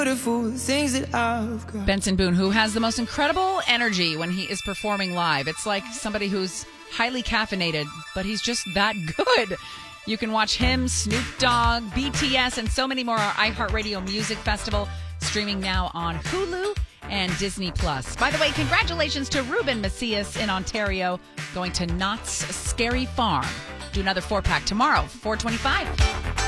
beautiful things that I've got. Benson Boone, who has the most incredible energy when he is performing live. It's like somebody who's highly caffeinated, but he's just that good. You can watch him, Snoop Dogg, BTS, and so many more at our iHeartRadio Music Festival, streaming now on Hulu and Disney+. By the way, congratulations to Ruben Macias in Ontario, going to Knott's Scary Farm. Do another 4-pack tomorrow, 425.